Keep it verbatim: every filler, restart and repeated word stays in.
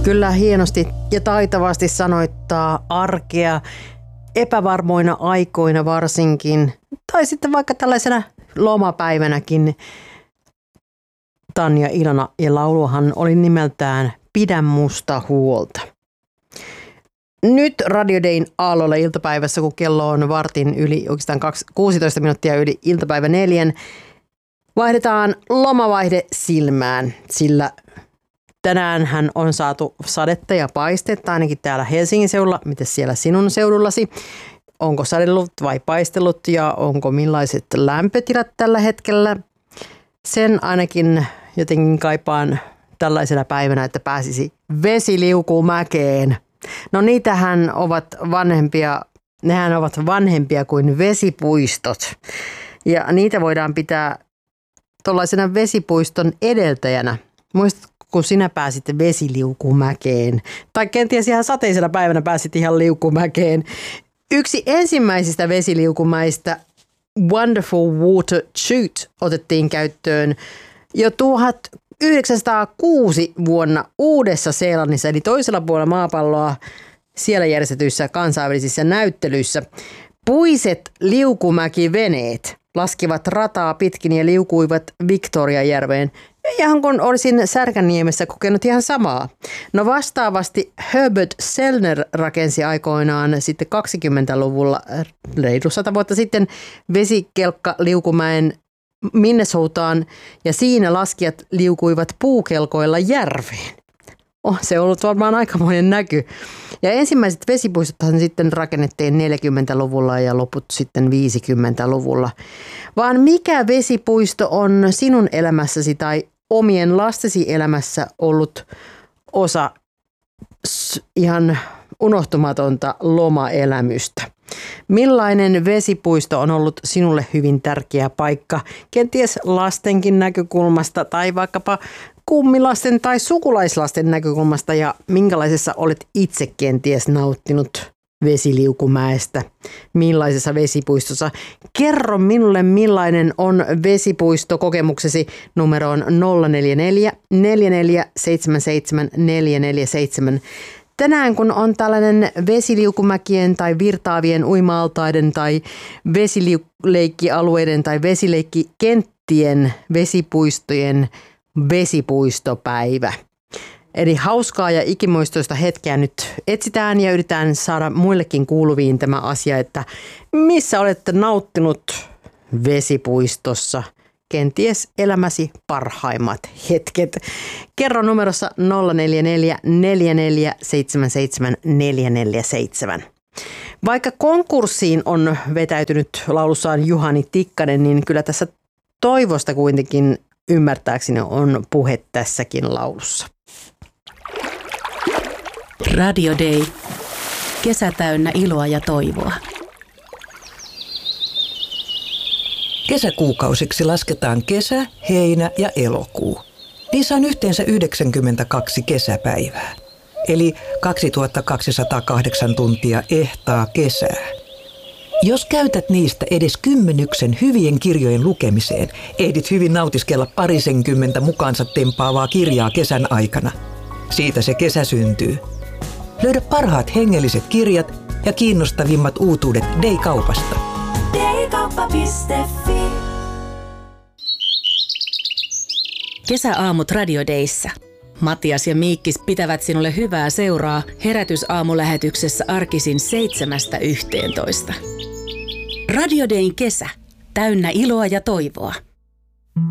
Kyllä hienosti ja taitavasti sanoittaa arkea epävarmoina aikoina varsinkin, tai sitten vaikka tällaisena lomapäivänäkin. Tanja Ilona ja lauluhan oli nimeltään Pidä musta huolta. Nyt Radio Dayn aallolla iltapäivässä, kun kello on vartin yli, oikeastaan kuusitoista minuuttia yli iltapäivä neljän, vaihdetaan lomavaihde silmään, sillä tänäänhän on saatu sadetta ja paistetta, ainakin täällä Helsingin seudulla. Miten siellä sinun seudullasi? Onko sadellut vai paistellut ja onko millaiset lämpötilat tällä hetkellä? Sen ainakin jotenkin kaipaan tällaisena päivänä, että pääsisi vesiliukumäkeen. No niitähän ovat vanhempia, nehän ovat vanhempia kuin vesipuistot. Ja niitä voidaan pitää tuollaisena vesipuiston edeltäjänä. Muistatko, kun sinä pääsit vesiliukumäkeen? Tai kenties ihan sateisena päivänä pääsit ihan liukumäkeen. Yksi ensimmäisistä vesiliukumäistä, Wonderful Water Chute, otettiin käyttöön jo tuhatyhdeksänsataakuusi vuonna Uudessa-Seelannissa, eli toisella puolella maapalloa siellä järjestetyissä kansainvälisissä näyttelyissä. Puiset liukumäkiveneet laskivat rataa pitkin ja liukuivat Victoriajärveen. Ihan kun olisin Särkänniemessä kokenut ihan samaa. No vastaavasti Herbert Sellner rakensi aikoinaan sitten kaksikymmentäluvulla, reilu sata vuotta sitten, vesikelkka liukumäen Minnesotaan ja siinä laskijat liukuivat puukelkoilla järveen. Oh, se on ollut varmaan aikamoinen näky. Ja ensimmäiset vesipuistothan sitten rakennettiin neljäkymmentäluvulla ja loput sitten viisikymmentäluvulla. Vaan mikä vesipuisto on sinun elämässäsi tai omien lastesi elämässä ollut osa ihan unohtumatonta lomaelämystä? Millainen vesipuisto on ollut sinulle hyvin tärkeä paikka, kenties lastenkin näkökulmasta tai vaikkapa kummilasten tai sukulaislasten näkökulmasta, ja minkälaisessa olet itse kenties nauttinut vesiliukumäestä, millaisessa vesipuistossa? Kerro minulle, millainen on vesipuistokokemuksesi numeroon nolla neljä neljä, neljä neljä seitsemän seitsemän, neljä neljä seitsemän. Tänään kun on tällainen vesiliukumäkien tai virtaavien uima-altaiden tai vesileikkialueiden tai vesileikkikenttien vesipuistojen vesipuistopäivä. Eli hauskaa ja ikimuistoista hetkeä nyt etsitään ja yritetään saada muillekin kuuluviin tämä asia, että missä olette nauttinut vesipuistossa kenties elämäsi parhaimmat hetket. Kerro numerossa nolla neljä neljä, neljä neljä seitsemän seitsemän, neljä neljä seitsemän. Vaikka konkurssiin on vetäytynyt laulussaan Juhani Tikkanen, niin kyllä tässä toivosta kuitenkin ymmärtääkseni on puhe tässäkin laulussa. Radio Day. Kesä täynnä iloa ja toivoa. Kesäkuukausiksi lasketaan kesä, heinä ja elokuu. Niissä on yhteensä yhdeksänkymmentäkaksi kesäpäivää, eli kaksituhattakaksisataakahdeksan tuntia ehtaa kesää. Jos käytät niistä edes kymmenyksen hyvien kirjojen lukemiseen, ehdit hyvin nautiskella parisenkymmentä mukaansa tempaavaa kirjaa kesän aikana. Siitä se kesä syntyy. Löydä parhaat hengelliset kirjat ja kiinnostavimmat uutuudet Day-kaupasta. Daykauppa piste fi. Kesäaamut Radio Dayssä. Matias ja Miikkis pitävät sinulle hyvää seuraa herätysaamulähetyksessä arkisin seitsemästä yhteentoista. Radio Dayn kesä. Täynnä iloa ja toivoa.